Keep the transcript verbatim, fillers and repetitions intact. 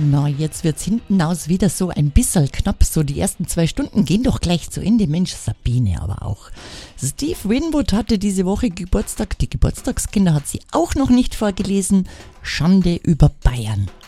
Na, jetzt wird's hinten aus wieder so ein bisschen knapp. So die ersten zwei Stunden gehen doch gleich zu Ende. Mensch, Sabine aber auch. Steve Winwood hatte diese Woche Geburtstag. Die Geburtstagskinder hat sie auch noch nicht vorgelesen. Schande über Bayern.